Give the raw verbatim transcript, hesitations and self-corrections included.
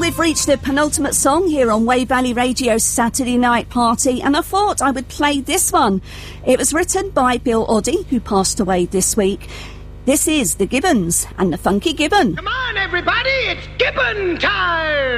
we've reached the penultimate song here on Wave Valley Radio's Saturday Night Party, and I thought I would play this one. It was written by Bill Oddie, who passed away this week. This is the Gibbons and the Funky Gibbon. Come on, everybody, it's Gibbon time!